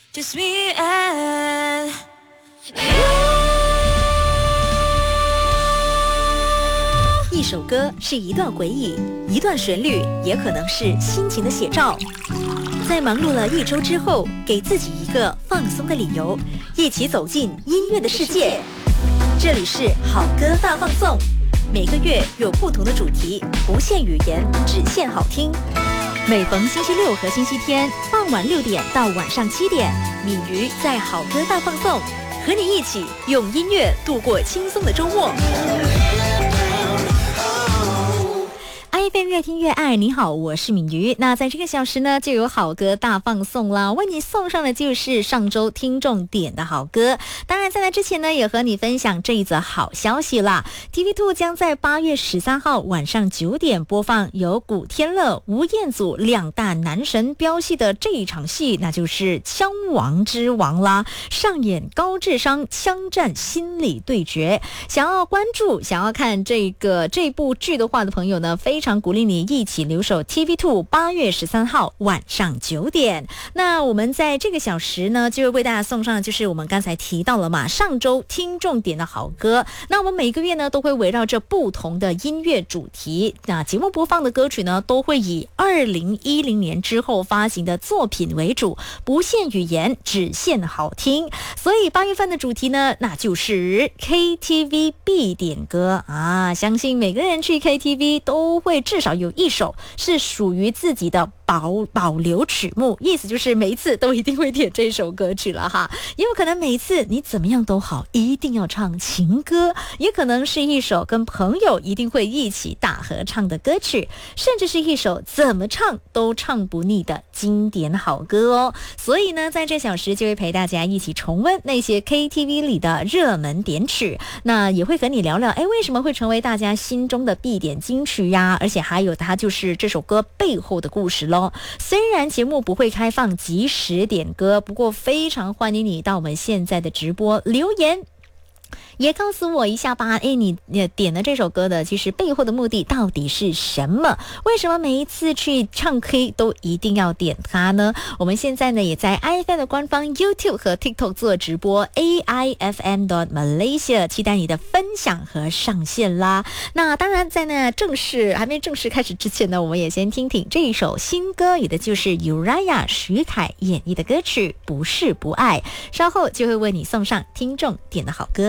Just me and you。 一首歌是一段回忆，一段旋律也可能是心情的写照。在忙碌了一周之后，给自己一个放松的理由，一起走进音乐的世界。这里是好歌大放送，每个月有不同的主题，不限语言，只限好听。每逢星期六和星期天傍晚6点到晚上7点，敏瑜在好歌大放送，和你一起用音乐度过轻松的周末。iFM 越听越爱，你好，我是敏瑜。那在这个小时呢，就有好歌大放送啦，为你送上的就是上周听众点的好歌。当然在那之前呢，也和你分享这一则好消息啦。TV2 将在8月13号晚上9点播放由古天乐、吴彦祖两大男神飙戏的这一场戏，那就是枪王之王啦，上演高智商枪战心理对决。想要关注、想要看这部剧的话的朋友呢，非常鼓励你一起留守 TV2 8月13号晚上9点。那我们在这个小时呢，就会为大家送上的就是我们刚才提到了嘛，上周听众点的好歌。那我们每个月呢，都会围绕着不同的音乐主题，那节目播放的歌曲呢，都会以2010年之后发行的作品为主，不限语言，只限好听。所以8月份的主题呢，那就是 KTV 必点歌啊！相信每个人去 KTV 都会至少有一首是属于自己的保留曲目，意思就是每一次都一定会点这首歌曲了哈。也有可能每一次你怎么样都好，一定要唱情歌，也可能是一首跟朋友一定会一起大合唱的歌曲，甚至是一首怎么唱都唱不腻的经典好歌哦。所以呢，在这小时就会陪大家一起重温那些 KTV 里的热门点曲，那也会和你聊聊为什么会成为大家心中的必点金曲呀，而且还有它就是这首歌背后的故事咯。虽然节目不会开放即时点歌，不过非常欢迎你到我们现在的直播留言，也告诉我一下吧，你点的这首歌的其实背后的目的到底是什么？为什么每一次去唱 K 都一定要点它呢？我们现在呢也在 iFM 的官方 YouTube 和 TikTok 做直播 AIFM.Malaysia， 期待你的分享和上线啦。那当然在那还没正式开始之前呢，我们也先听听这一首新歌，也的就是 Uriah 徐凯演绎的歌曲《不是不爱》，稍后就会为你送上听众点的好歌。